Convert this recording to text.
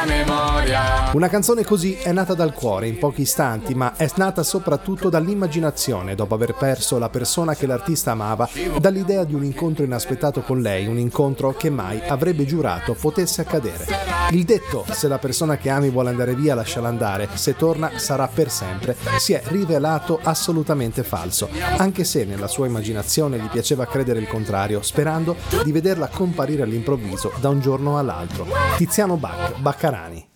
memoria. Una canzone così è nata dal cuore in pochi istanti, ma è nata soprattutto dall'immaginazione dopo aver perso la persona che l'artista amava, dall'idea di un incontro inaspettato con lei, un incontro che mai avrebbe giurato potesse accadere. Il detto "se la persona che ami vuole andare via, lasciala andare, se torna sarà per sempre" si è rivelato assolutamente falso, anche se nella sua immaginazione gli piaceva credere il contrario, sperando di vederla comparire all'improvviso da un giorno all'altro. Tiziano Baccarani.